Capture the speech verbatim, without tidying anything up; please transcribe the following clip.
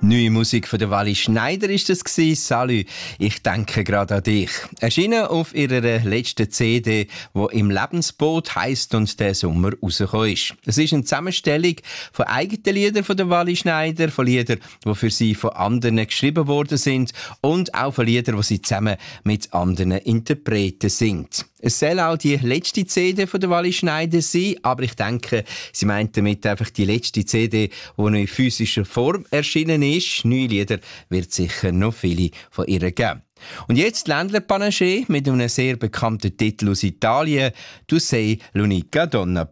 Neue Musik von der Wally Schneider ist das gsi. Salü, ich denke gerade an dich. Erschienen auf ihrer letzten C D, wo im Lebensboot heisst und der Sommer rausgekommen ist. Es ist eine Zusammenstellung von eigenen Liedern von der Wally Schneider, von Liedern, die für sie von anderen geschrieben worden sind und auch von Liedern, die sie zusammen mit anderen Interpreten singt. Es soll auch die letzte C D von der Wally Schneider sein, aber ich denke, sie meint damit einfach die letzte C D, die noch in physischer Form erschienen ist. Neue Lieder wird sicher noch viele von ihr geben. Und jetzt Ländler Panaché mit einem sehr bekannten Titel aus Italien, «Tu sei l'unica donna